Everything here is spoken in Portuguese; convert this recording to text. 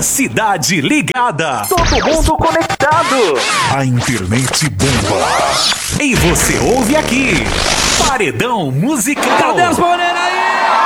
cidade ligada. Todo mundo conectado. A internet bomba. E você ouve aqui. Paredão Musical. Cadê as morenas aí?